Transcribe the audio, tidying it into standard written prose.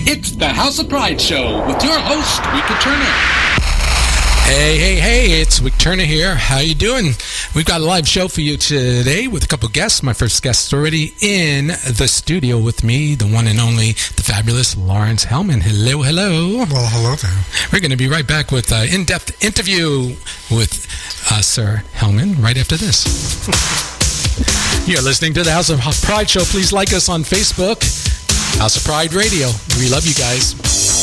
It's the House of Pride Show with your host, Wicked Turner. Hey, it's Wick Turner here. How you doing? We've got a live show for you today with a couple guests. My first guest is already in the studio with me, the one and only, the fabulous Lawrence Hellman. Hello. Well, hello there. We're going to be right back with an in-depth interview with Sir Hellman right after this. You're listening to the House of Pride Show. Please like us on Facebook, House of Pride Radio. We love you guys.